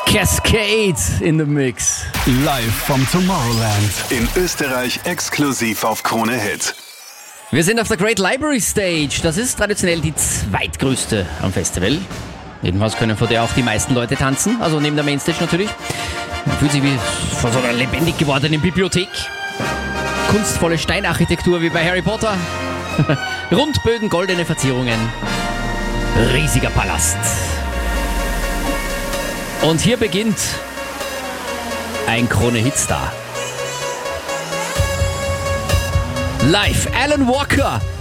Cascade in the Mix. Live from Tomorrowland. In Österreich exklusiv auf Krone Hit. Wir sind auf der Great Library Stage. Das ist traditionell die zweitgrößte am Festival. Jedenfalls können vor der auch die meisten Leute tanzen, also neben der Mainstage natürlich. Man fühlt sich wie vor so einer lebendig gewordenen Bibliothek. Kunstvolle Steinarchitektur wie bei Harry Potter. Rundbögen, goldene Verzierungen. Riesiger Palast. Und hier beginnt ein Krone-Hit-Star. Live, Alan Walker.